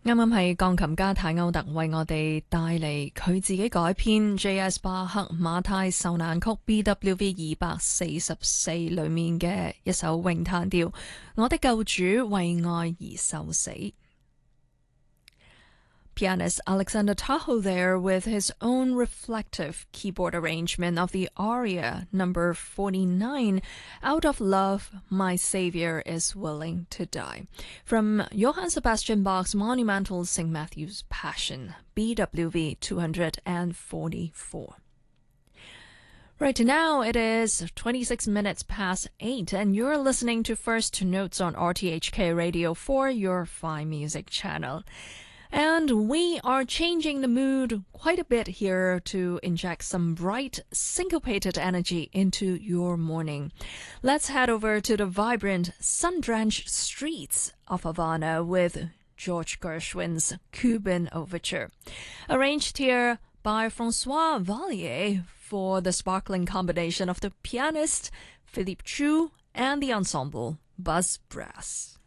啱啱係鋼琴家泰歐特為我哋帶嚟佢自己改編 J.S. 巴克馬太受難曲 BWV 244裏面嘅一首詠嘆調，我的救主為愛而受死。Pianist Alexander Tahoe there with his own reflective keyboard arrangement of the aria number 49, Out of Love, My Savior is Willing to Die, from Johann Sebastian Bach's monumental St. Matthew's Passion, BWV 244. Right now it is 26 minutes past 8 and you're listening to First Notes on RTHK Radio 4, your fine music channel.And we are changing the mood quite a bit here to inject some bright, syncopated energy into your morning. Let's head over to the vibrant, sun-drenched streets of Havana with George Gershwin's Cuban Overture, arranged here by Francois Vallier for the sparkling combination of the pianist Philippe Chu and the ensemble Buzz Brass.